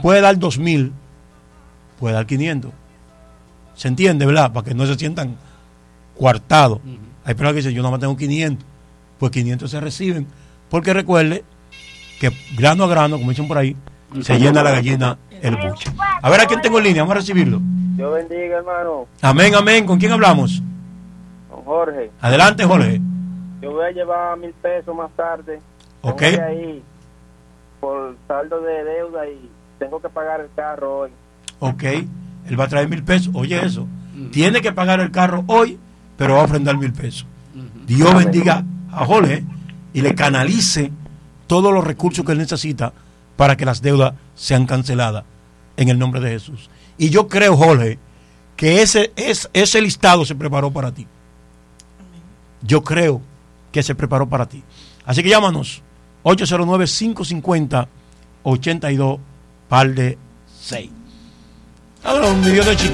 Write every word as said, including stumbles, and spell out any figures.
puede dar dos mil, puede dar quinientos. ¿Se entiende, verdad? Para que no se sientan coartados. Uh-huh. Hay personas que dicen, yo nada más tengo quinientos. Pues quinientos se reciben. Porque recuerde que grano a grano, como dicen por ahí, uh-huh, se llena la gallina el buche. A ver, ¿a quién tengo en línea? Vamos a recibirlo. Dios bendiga, hermano. Amén, amén. ¿Con quién hablamos? Con Jorge. Adelante, Jorge. Yo voy a llevar mil pesos más tarde. Ok. Voy ahí por saldo de deuda y tengo que pagar el carro hoy. Ok. Él va a traer mil pesos. Oye, eso. Uh-huh. Tiene que pagar el carro hoy, pero va a ofrendar mil pesos. Uh-huh. Dios Amén. Bendiga a Jorge y le canalice todos los recursos que él necesita para que las deudas sean canceladas en el nombre de Jesús. Y yo creo, Jorge, que ese, ese, ese listado se preparó para ti. Yo creo que se preparó para ti. Así que llámanos ocho cero nueve, cinco cinco cero, ocho dos, par de seis. Ahora un video de chiquito.